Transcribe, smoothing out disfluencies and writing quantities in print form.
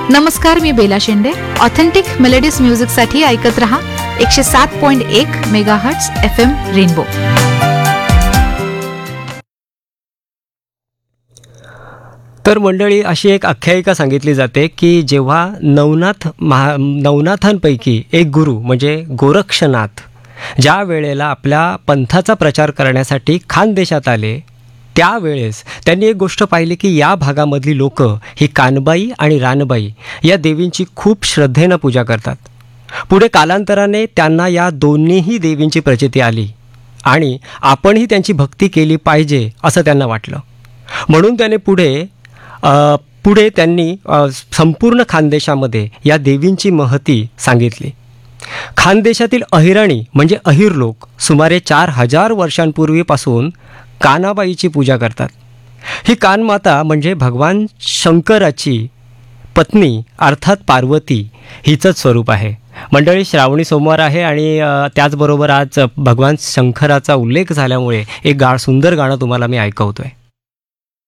नमस्कार, मी बेला शेंडे. Authentic melodies म्युझिकसाठी ऐकत रहा 107.1 मेगाहर्ट्झ FM रेनबो. तर मंडळी, अशी एक आख्यायिका सांगितली जाते की जेव्हा नवनाथांपैकी एक गुरु म्हणजे गोरक्षनाथ ज्या वेळेला आपल्या पंथाचा प्रचार करण्यासाठी खानदेशात आले, त्यावेळेस त्यांनी एक गोष्ट पाहिली की या भागामधली लोक ही कानबाई आणि रानबाई या देवींची खूप श्रद्धेनं पूजा करतात. पुढे कालांतराने त्यांना या दोन्हीही देवींची प्रचिती आली आणि आपणही त्यांची भक्ती केली पाहिजे असं त्यांना वाटलं. म्हणून त्याने पुढे त्यांनी संपूर्ण खानदेशामध्ये या देवींची महती सांगितली. खानदेशातील अहिराणी म्हणजे अहिर लोक सुमारे 4000 वर्षांपूर्वीपासून कानाबाईची पूजा करतात. ही कानमाता म्हणजे भगवान शंकराची पत्नी अर्थात पार्वती हिचंच स्वरूप आहे. मंडळी, श्रावणी सोमवार आहे आणि त्याचबरोबर आज भगवान शंकराचा उल्लेख झाल्यामुळे एक सुंदर गाणं तुम्हाला मी ऐकवतोय.